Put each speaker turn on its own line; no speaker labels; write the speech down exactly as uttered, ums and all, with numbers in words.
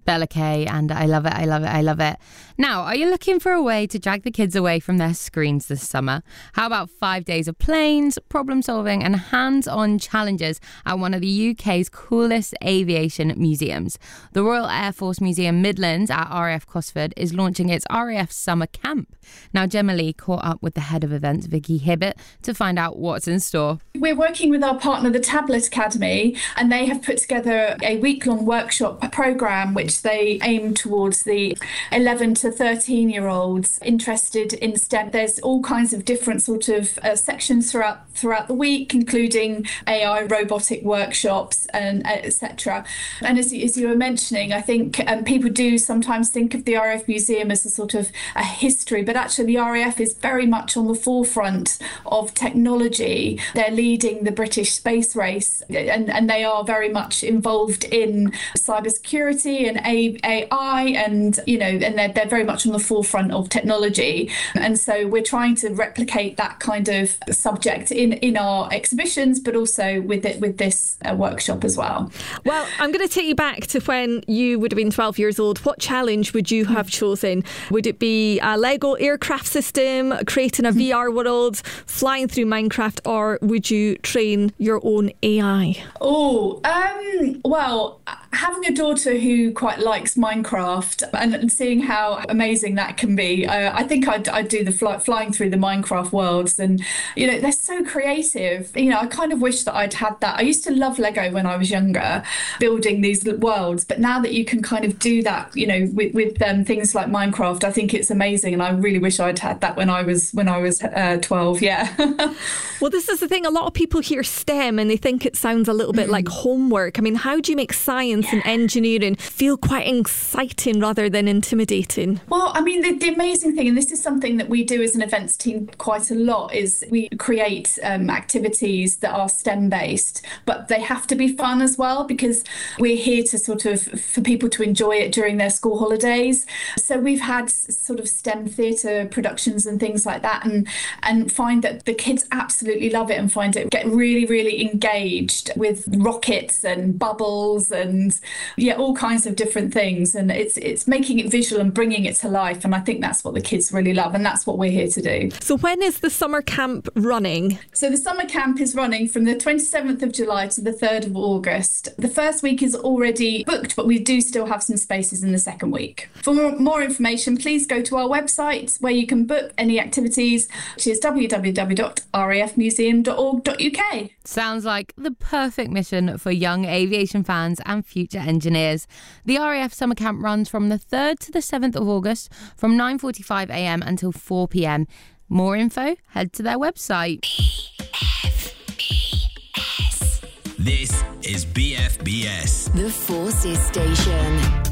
Bella Kay, and I love it, I love it, I love it. Now, are you looking for a way to drag the kids away from their screens this summer? How about five days of planes, problem solving and hands-on challenges at one of the U K's coolest aviation museums? The Royal Air Force Museum Midlands at R A F Cosford is launching its R A F Summer Camp. Now, Gemma Lee caught up with the head of events, Vicky Hibbett, to find out what's in store.
We're working with our partner, the Tablet Academy, and they have put together a week-long workshop programme which they aim towards the eleven to thirteen year olds interested in STEM. There's all kinds of different sort of uh, sections throughout throughout the week, including A I robotic workshops and uh, et cetera. And as, as you were mentioning, I think um, people do sometimes think of the R A F Museum as a sort of a history, but actually the R A F is very much on the forefront of technology. They're leading the British space race, and, and they are very much involved in cybersecurity and A I, and you know, and they're, they're very much on the forefront of technology. And so we're trying to replicate that kind of subject in, in our exhibitions, but also with it with this uh, workshop as well.
Well, I'm going to take you back to when you would have been twelve years old. What challenge would you have chosen? Would it be a Lego aircraft system, creating a V R world, flying through Minecraft, or would you train your own A I?
Oh, um, well, having a daughter who quite likes Minecraft and seeing how amazing that can be, uh, I think I'd, I'd do the fly, flying through the Minecraft worlds. And, you know, they're so creative. You know, I kind of wish that I'd had that. I used to love Lego when I was younger, building these worlds. But now that you can kind of do that, you know, with, with um, things like Minecraft, I think it's amazing. And I really wish I'd had that when I was when I was uh, twelve. Yeah.
Well, this is the thing. A lot of people hear STEM and they think it sounds a little bit mm. like homework. I mean, how do you make science yeah. and engineering feel quite exciting rather than intimidating?
Well, I mean, the, the amazing thing, and this is something that we do as an events team quite a lot, is we create um, activities that are STEM based, but they have to be fun as well, because we're here to sort of, for people to enjoy it during their school holidays. So we've had sort of STEM theatre productions and things like that, and and find that the kids absolutely love it and find it get really, really engaged with rockets and bubbles and yeah, all kinds of different things. And it's it's making it visual and bringing it to life. And I think that's what the kids really love, and that's what we're here to do.
So when is the summer camp running?
So the summer camp is running from the twenty-seventh of July to the third of August. The first week is already booked, but we do still have some spaces in the second week. For more, more information, please go to our website where you can book any activities, which is w w w dot r a f museum dot org dot u k.
Sounds like the perfect mission for young aviation fans and future engineers. The R A F Summer Camp runs from the third to the seventh of August from nine forty-five a m until four p m. More info, head to their website.
B F B S. This is B F B S,
the Forces Station.